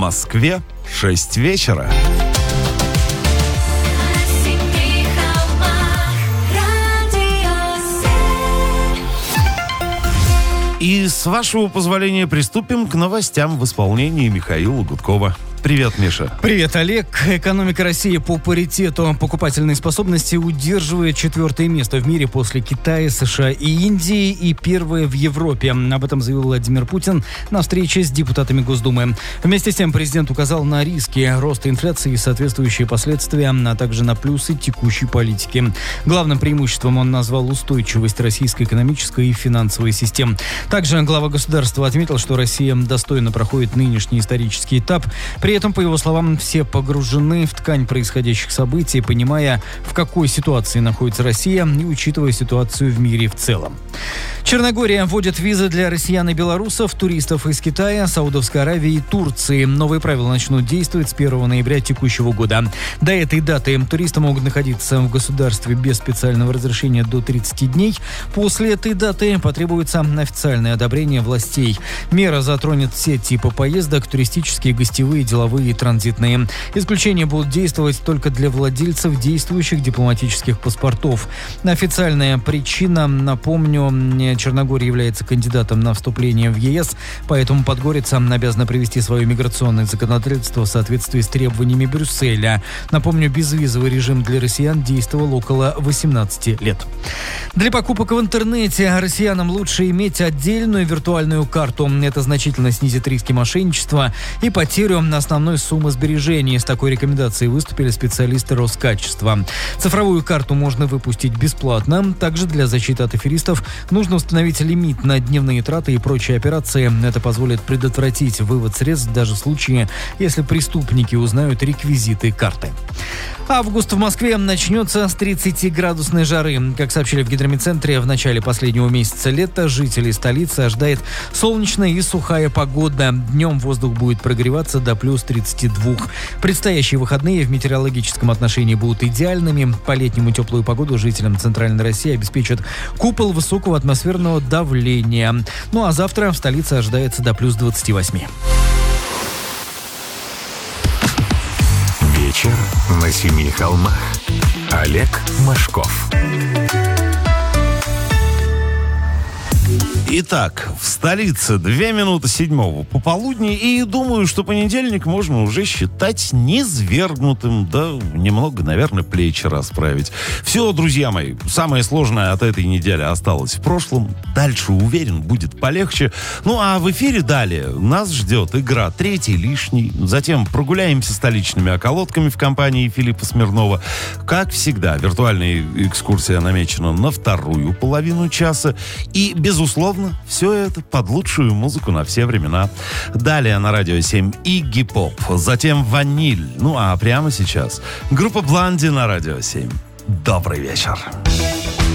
Москве 6 вечера. И с вашего позволения приступим к новостям в исполнении Михаила Гудкова. Привет, Миша. Привет, Олег. Экономика России по паритету покупательной способности удерживает 4-е место в мире после Китая, США и Индии и 1-е в Европе. Об этом заявил Владимир Путин на встрече с депутатами Госдумы. Вместе с тем президент указал на риски роста инфляции и соответствующие последствия, а также на плюсы текущей политики. Главным преимуществом он назвал устойчивость российской экономической и финансовой систем. Также глава государства отметил, что Россия достойно проходит нынешний исторический этап. При этом, по его словам, все погружены в ткань происходящих событий, понимая, в какой ситуации находится Россия и учитывая ситуацию в мире в целом. Черногория вводит визы для россиян и белорусов, туристов из Китая, Саудовской Аравии и Турции. Новые правила начнут действовать с 1 ноября текущего года. До этой даты туристы могут находиться в государстве без специального разрешения до 30 дней. После этой даты потребуется официальное одобрение властей. Мера затронет все типы поездок: туристические, гостевые, деловые и транзитные. Исключения будут действовать только для владельцев действующих дипломатических паспортов. Официальная причина, напомню, Черногория является кандидатом на вступление в ЕС, поэтому Подгорица обязана привести свое миграционное законодательство в соответствии с требованиями Брюсселя. Напомню, безвизовый режим для россиян действовал около 18 лет. Для покупок в интернете россиянам лучше иметь отдельную виртуальную карту. Это значительно снизит риски мошенничества и потерю основной суммы сбережений. С такой рекомендацией выступили специалисты Роскачества. Цифровую карту можно выпустить бесплатно. Также для защиты от аферистов нужно установить лимит на дневные траты и прочие операции. Это позволит предотвратить вывод средств даже в случае, если преступники узнают реквизиты карты. Август в Москве начнется с 30-градусной жары. Как сообщили в гидромедцентре, в начале последнего месяца лета жителей столицы ожидает солнечная и сухая погода. Днем воздух будет прогреваться до плюс 32. Предстоящие выходные в метеорологическом отношении будут идеальными. По-летнему теплую погоду жителям Центральной России обеспечат купол высокого атмосферного давления. Ну а завтра в столице ожидается до плюс 28. Вечер на 7 холмах. Олег Машков. Итак, в столице 2 минуты 7 пополудни, и думаю, что понедельник можно уже считать низвергнутым, да немного, наверное, плечи расправить. Все, друзья мои, самое сложное от этой недели осталось в прошлом. Дальше, уверен, будет полегче. Ну а в эфире далее нас ждет игра «Третий лишний». Затем прогуляемся столичными околотками в компании Филиппа Смирнова. Как всегда, виртуальная экскурсия намечена на вторую половину часа. И, безусловно, все это под лучшую музыку на все времена. Далее на Радио 7 Игги Поп, затем Ваниль. Ну а прямо сейчас группа Бланди на Радио 7. Добрый вечер.